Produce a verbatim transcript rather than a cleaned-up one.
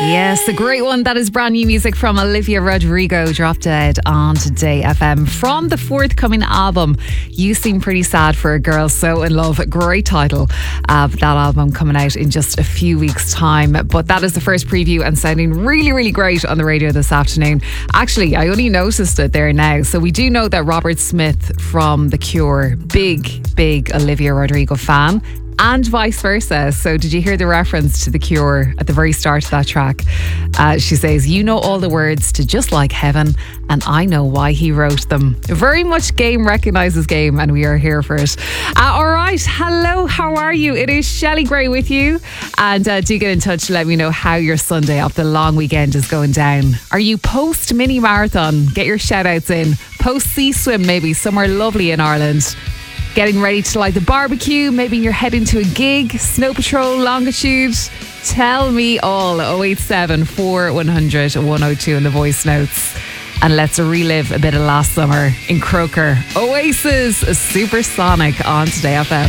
Yes, a great one. That is brand new music from Olivia Rodrigo, Drop Dead on Today F M. From the forthcoming album, You Seem Pretty Sad for a Girl So In Love. Great title of that album, coming out in just a few weeks' time. But that is the first preview and sounding really, really great on the radio this afternoon. Actually, I only noticed it there now. So we do know that Robert Smith from The Cure, big, big Olivia Rodrigo fan, and vice versa. So did you hear the reference to The Cure at the very start of that track? Uh, she says, you know all the words to Just Like Heaven, and I know why he wrote them. Very much game recognises game, and we are here for it. Uh, all right, hello, how are you? It is Shelley Gray with you, and uh, do get in touch to let me know how your Sunday after the long weekend is going down. Are you post mini marathon? Get your shout outs in. Post sea swim, maybe somewhere lovely in Ireland. Getting ready to light the barbecue, maybe you're heading to a gig, Snow Patrol, Longitude. Tell me all. oh eight seven, four one hundred, one oh two in the voice notes. And let's relive a bit of last summer in Croker. Oasis, Supersonic on Today F M.